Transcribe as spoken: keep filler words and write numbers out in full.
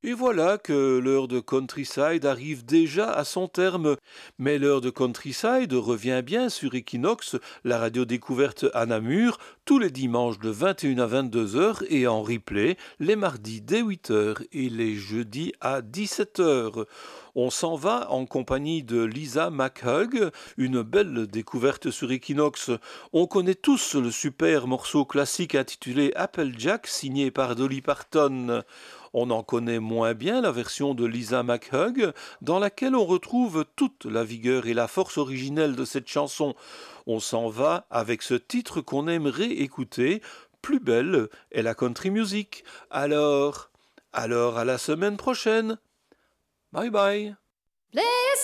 Et voilà que l'heure de Countryside arrive déjà à son terme. Mais l'heure de Countryside revient bien sur Equinox, la radio découverte à Namur, tous les dimanches de vingt et une à vingt-deux heures et en replay les mardis dès huit heures et les jeudis à dix-sept heures. On s'en va en compagnie de Lisa McHugh, une belle découverte sur Equinox. On connaît tous le super morceau classique intitulé Applejack signé par Dolly Parton. On en connaît moins bien la version de Lisa McHugh, dans laquelle on retrouve toute la vigueur et la force originelle de cette chanson. On s'en va avec ce titre qu'on aimerait écouter. Plus belle est la country music. Alors, alors à la semaine prochaine. Bye bye.